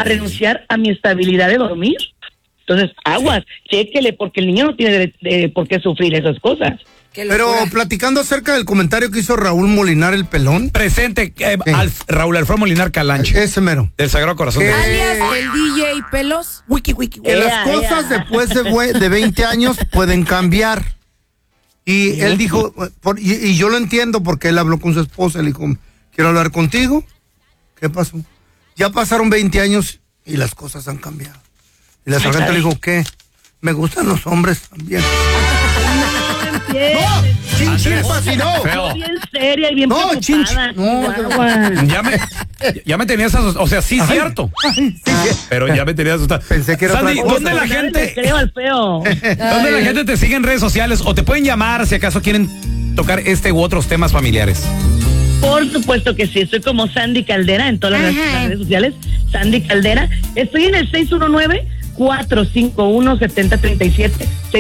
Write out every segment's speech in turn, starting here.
a renunciar a mi estabilidad de dormir. Entonces, aguas, chéquele, porque el niño no tiene por qué sufrir esas cosas. Pero platicando acerca del comentario que hizo Raúl Molinar el Pelón. Presente, Raúl Alfredo Molinar Calanche. Ese mero. Del Sagrado Corazón de Alias el DJ Pelos. Wiki. Que las cosas después de 20 años pueden cambiar. Y él dijo, y yo lo entiendo porque él habló con su esposa, le dijo, quiero hablar contigo. ¿Qué pasó? Ya pasaron 20 años y las cosas han cambiado. Y la sargento le dijo, ¿qué? Me gustan los hombres también. No, Feo. bien seria y bien preocupada. Ya me tenías asustado. O sea, sí, cierto. Pero ya me tenías asustado. Pensé que era Sandy, otra cosa. ¿dónde la gente? Creo al feo. ¿Dónde la gente te sigue en redes sociales? O te pueden llamar si acaso quieren tocar este u otros temas familiares. Por supuesto que sí, estoy como Sandy Caldera en todas las redes sociales. Sandy Caldera. Estoy en el 619-451-7037.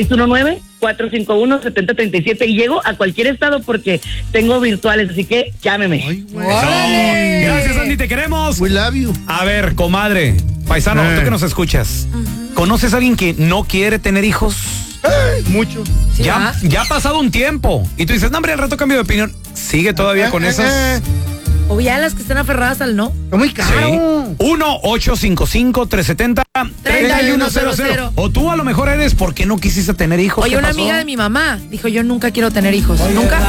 619-451-7037. Y llego a cualquier estado porque tengo virtuales, así que llámeme. Ay, Gracias, Sandy, te queremos. We love you. A ver, comadre, paisano, tú que nos escuchas, ¿conoces a alguien que no quiere tener hijos? Mucho. ¿Sí, Ya ha pasado un tiempo. Y tú dices, no, hombre, al rato cambio de opinión. ¿Sigue todavía con esas? O ya las que están aferradas al no. Está muy caro. 1-855-370-3100. O tú a lo mejor eres porque no quisiste tener hijos. Oye, ¿Qué una pasó? amiga de mi mamá dijo, yo nunca quiero tener hijos. Nunca.